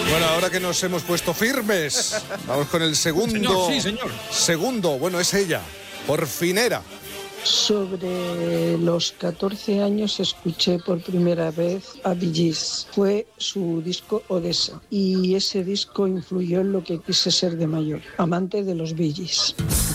Bueno, ahora que nos hemos puesto firmes, vamos con el segundo. Señor, sí, señor. Segundo, bueno, es ella, por finera. Sobre los 14 años escuché por primera vez a Bee Gees. Fue su disco Odessa y ese disco influyó en lo que quise ser de mayor, amante de los Bee Gees.